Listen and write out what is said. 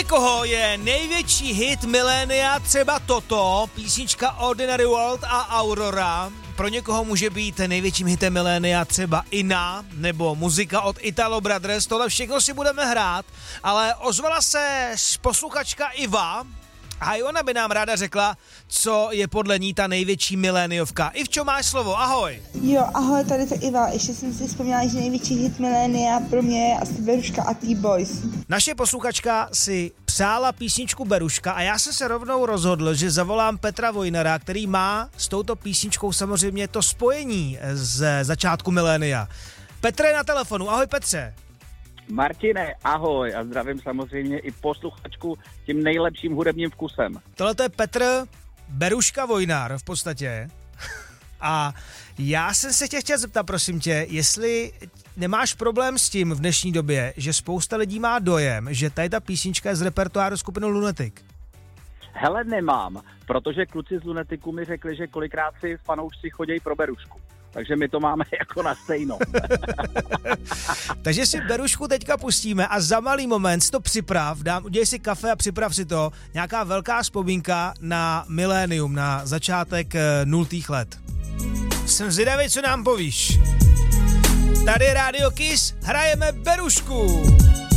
někoho je největší hit milénia třeba toto, písnička Ordinary World a Aurora. Pro někoho může být největším hitem milénia třeba Ina nebo muzika od Italo Brothers. Tohle všechno si budeme hrát, ale ozvala se posluchačka Iva a ona by nám ráda řekla, co je podle ní ta největší miléniovka. Ivčo, máš slovo, ahoj. Jo, ahoj, tady to Iva. Ještě jsem si vzpomněla, že největší hit milénia pro mě je asi Beruška a T-Boys. Naše posluchačka si přála písničku Beruška a já jsem se rovnou rozhodl, že zavolám Petra Vojnara, který má s touto písničkou samozřejmě to spojení z začátku milénia. Petr je na telefonu, ahoj Petře. Martine, ahoj a zdravím samozřejmě i posluchačku tím nejlepším hudebním vkusem. Tohle je Petr Beruška Vojnar v podstatě. A já jsem se tě chtěl zeptat, prosím tě, jestli nemáš problém s tím v dnešní době, že spousta lidí má dojem, že tady ta písnička je z repertoáru skupiny Lunatic. Hele, nemám, protože kluci z Lunaticu mi řekli, že kolikrát si fanoušci chodějí pro Berušku. Takže my to máme jako na stejno. Takže si Berušku teďka pustíme a za malý moment si to připrav, udělej si kafe a připrav si to, nějaká velká vzpomínka na milénium, na začátek 0. let. Jsem zvědavý, co nám povíš. Tady je Radio Kiss, hrajeme Berušku.